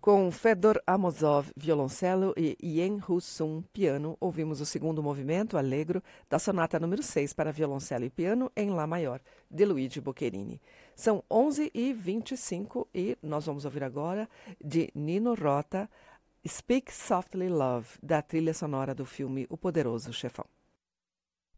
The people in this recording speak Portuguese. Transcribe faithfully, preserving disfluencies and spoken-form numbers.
Com Fedor Amosov, violoncelo, e Yen Hoo-sun, piano, ouvimos o segundo movimento, Allegro, da sonata número seis para violoncelo e piano em Lá maior, de Luigi Boccherini. São onze e vinte e cinco e nós vamos ouvir agora, de Nino Rota, Speak Softly Love, da trilha sonora do filme O Poderoso Chefão.